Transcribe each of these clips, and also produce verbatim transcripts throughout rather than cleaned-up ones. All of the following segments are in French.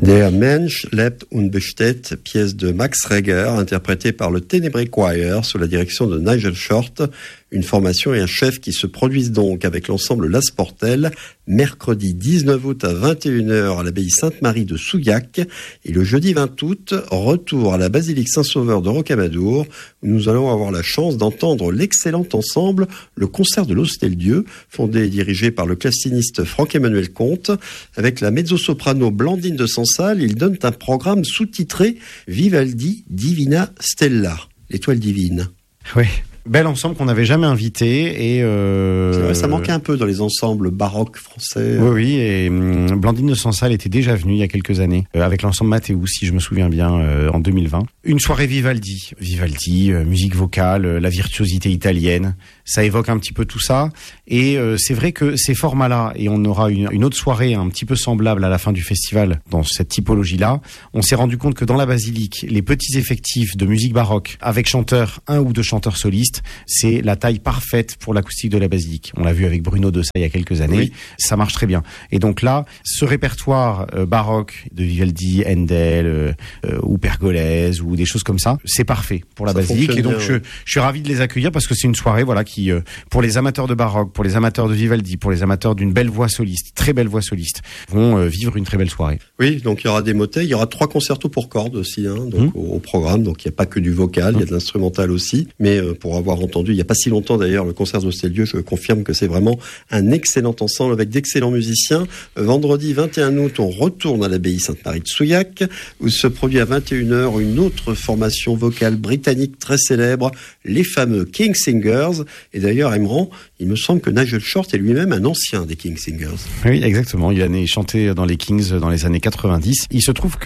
Der Mensch lebt und besteht, pièce de Max Reger, interprétée par le Tenebrae Choir sous la direction de Nigel Short. Une formation et un chef qui se produisent donc avec l'ensemble Las Portelles, mercredi dix-neuf août à vingt et une heures à l'abbaye Sainte-Marie de Souillac, et le jeudi vingt août, retour à la basilique Saint-Sauveur de Rocamadour, où nous allons avoir la chance d'entendre l'excellent ensemble Le Concert de l'Hostel-Dieu, fondé et dirigé par le claveciniste Franck-Emmanuel Comte. Avec la mezzo-soprano Blandine de Sansal, ils donnent un programme sous-titré Vivaldi Divina Stella, l'étoile divine. Oui. Bel ensemble qu'on n'avait jamais invité et euh... c'est vrai, ça manquait un peu dans les ensembles baroques français. Oui, oui. Et hum, Blandine de Sansal était déjà venue il y a quelques années euh, avec l'ensemble Mathéus, si je me souviens bien, euh, en deux mille vingt. Une soirée Vivaldi, Vivaldi, euh, musique vocale, euh, la virtuosité italienne. Ça évoque un petit peu tout ça. Et euh, c'est vrai que ces formats-là, et on aura une, une autre soirée un petit peu semblable à la fin du festival dans cette typologie-là. On s'est rendu compte que dans la basilique, les petits effectifs de musique baroque avec chanteurs, un ou deux chanteurs solistes, c'est la taille parfaite pour l'acoustique de la basilique. On l'a vu avec Bruno Dessay il y a quelques années. Oui. Ça marche très bien. Et donc là, ce répertoire euh, baroque de Vivaldi, Handel euh, euh, ou Pergolèse ou des choses comme ça, c'est parfait pour la ça basilique. Et donc bien, je, ouais. je suis ravi de les accueillir parce que c'est une soirée, voilà, qui euh, pour les amateurs de baroque, pour les amateurs de Vivaldi, pour les amateurs d'une belle voix soliste, très belle voix soliste, vont euh, vivre une très belle soirée. Oui, donc il y aura des motets, il y aura trois concertos pour cordes aussi, hein, donc mmh. au, au programme. Donc il n'y a pas que du vocal, mmh. il y a de l'instrumental aussi, mais euh, pour avoir entendu il n'y a pas si longtemps d'ailleurs le concert d'Hostel-Dieu, je confirme que c'est vraiment un excellent ensemble avec d'excellents musiciens. Vendredi vingt et un août, on retourne à l'abbaye Sainte-Marie de Souillac, où se produit à vingt et une heures une autre formation vocale britannique très célèbre, les fameux King Singers. Et d'ailleurs, Emran, il me semble que Nigel Short est lui-même un ancien des King Singers. Oui, exactement. Il a chanté dans les Kings dans les années quatre-vingt-dix. Il se trouve que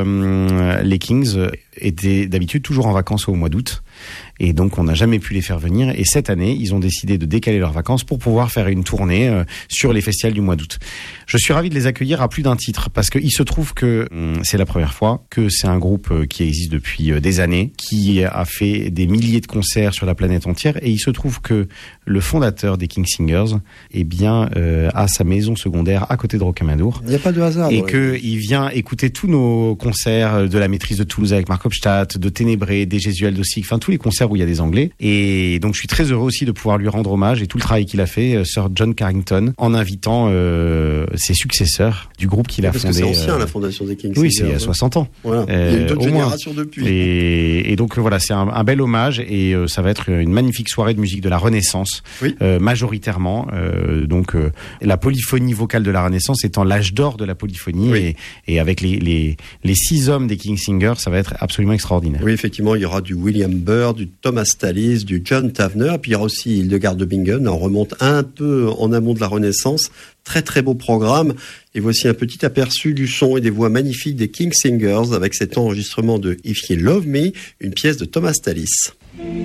euh, les Kings étaient d'habitude toujours en vacances au mois d'août. Et donc, on n'a jamais pu les faire venir. Et cette année, ils ont décidé de décaler leurs vacances pour pouvoir faire une tournée euh, sur les festivals du mois d'août. Je suis ravi de les accueillir à plus d'un titre parce qu'il se trouve que hum, c'est la première fois que c'est un groupe euh, qui existe depuis euh, des années, qui a fait des milliers de concerts sur la planète entière. Et il se trouve que le fondateur des King Singers, eh bien, euh, a sa maison secondaire à côté de Rocamadour. Il n'y a pas de hasard. Et qu'il vient écouter tous nos concerts de la maîtrise de Toulouse avec Marc Hofstadt, de Ténébré, des Jésuels d'Ossig, enfin tous les concerts où il y a des Anglais. Et donc je suis très heureux aussi de pouvoir lui rendre hommage et tout le travail qu'il a fait, euh, Sir John Carrington, en invitant euh, ses successeurs du groupe qu'il a Parce fondé. Parce que c'est ancien euh, la fondation des King Oui, Singers, c'est il y a soixante ans. Voilà. Euh, il y a une autre au génération moins. depuis. Et, et donc voilà, c'est un, un bel hommage et euh, ça va être une magnifique soirée de musique de la Renaissance, oui. euh, majoritairement. Euh, donc euh, la polyphonie vocale de la Renaissance étant l'âge d'or de la polyphonie, oui. et, et avec les, les, les six hommes des King Singers, ça va être absolument extraordinaire. Oui, effectivement, il y aura du William Byrd, du Thomas Tallis, du John Tavener, puis il y aura aussi Hildegard de Bingen. On remonte un peu en amont de la Renaissance. Très très beau programme. Et voici un petit aperçu du son et des voix magnifiques des King Singers avec cet enregistrement de If You Love Me, une pièce de Thomas Tallis.